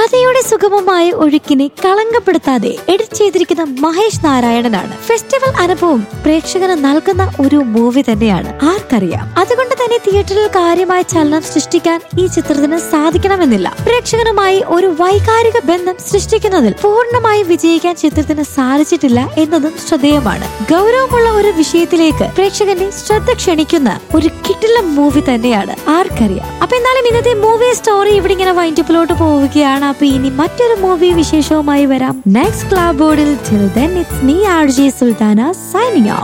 കഥയുടെ സുഗമമായ ഒഴുക്കിനെ കളങ്കപ്പെടുത്താതെ എഡിറ്റ് ചെയ്തിരിക്കുന്ന മഹേഷ് നാരായണനാണ്. ഫെസ്റ്റിവൽ അനുഭവം പ്രേക്ഷകന് നൽകുന്ന ഒരു മൂവി തന്നെയാണ് ആർക്കറിയാം. അതുകൊണ്ട് തന്നെ തിയേറ്ററിൽ കാര്യമായ ചലനം സൃഷ്ടിക്കാൻ ഈ ചിത്രത്തിന് സാധിക്കണമെന്നില്ല. പ്രേക്ഷകനുമായി ഒരു വൈകാരിക ബന്ധം സൃഷ്ടിക്കുന്നതിൽ പൂർണ്ണമായി വിജയിക്കാൻ ചിത്രത്തിന് സാധിച്ചിട്ടില്ല എന്നതും ശ്രദ്ധേയമാണ്. ഗൗരവമുള്ള ഒരു വിഷയത്തിലേക്ക് പ്രേക്ഷകന്റെ ശ്രദ്ധ ക്ഷണിക്കുന്ന ഒരു കിടിലൻ മൂവി തന്നെയാണ് ആർക്കറിയാം. അപ്പൊ എന്നാലും ഇന്നത്തെ മൂവി സ്റ്റോറി ഇവിടെ ഇങ്ങനെ വൈൻഡപ്പിലോട്ട് പോവുകയാണ്. അപ്പൊ ഇനി മറ്റൊരു മൂവി വിശേഷവുമായി വരാം നെക്സ്റ്റ് ക്ലബ് ബോർഡിൽ. Till then, it's me RJ Sultana signing off.